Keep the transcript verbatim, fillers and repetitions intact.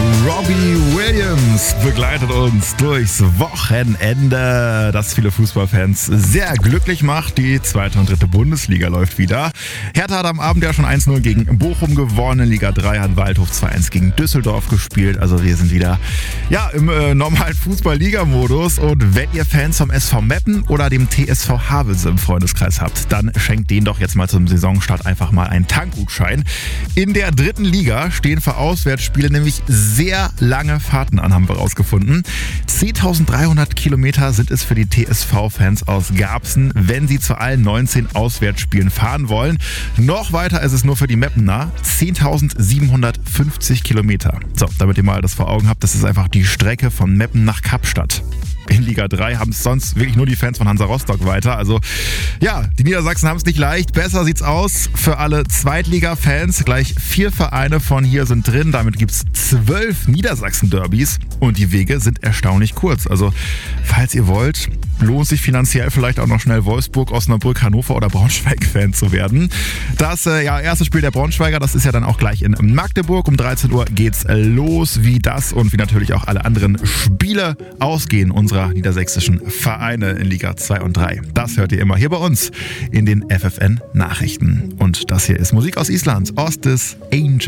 Robbie Williams begleitet uns durchs Wochenende, das viele Fußballfans sehr glücklich macht. Die zweite und dritte Bundesliga läuft wieder. Hertha hat am Abend ja schon eins null gegen Bochum gewonnen. In Liga drei hat Waldhof zwei eins gegen Düsseldorf gespielt. Also wir sind wieder ja, im äh, normalen Fußball-Liga-Modus. Und wenn ihr Fans vom S V Meppen oder dem T S V Havelse im Freundeskreis habt, dann schenkt denen doch jetzt mal zum Saisonstart einfach mal einen Tankgutschein. In der dritten Liga stehen für Auswärtsspiele nämlich sehr lange Fahrten an, haben wir rausgefunden. zehntausenddreihundert Kilometer sind es für die T S V-Fans aus Garbsen, wenn sie zu allen neunzehn Auswärtsspielen fahren wollen. Noch weiter ist es nur für die Meppener, zehntausendsiebenhundertfünfzig Kilometer. So, damit ihr mal das vor Augen habt, das ist einfach die Strecke von Meppen nach Kapstadt. In Liga drei haben es sonst wirklich nur die Fans von Hansa Rostock weiter. Also ja, die Niedersachsen haben es nicht leicht. Besser sieht's aus für alle Zweitliga-Fans. Gleich vier Vereine von hier sind drin. Damit gibt's zwölf Niedersachsen-Derbys und die Wege sind erstaunlich kurz. Also falls ihr wollt, lohnt sich finanziell vielleicht auch noch schnell Wolfsburg, Osnabrück, Hannover oder Braunschweig-Fan zu werden. Das äh, ja, erste Spiel der Braunschweiger, das ist ja dann auch gleich in Magdeburg. Um dreizehn Uhr geht's los. Wie das und wie natürlich auch alle anderen Spiele ausgehen unserer niedersächsischen Vereine in Liga zwei und drei. Das hört ihr immer hier bei uns in den F F N Nachrichten. Und das hier ist Musik aus Island, Ostis Angel.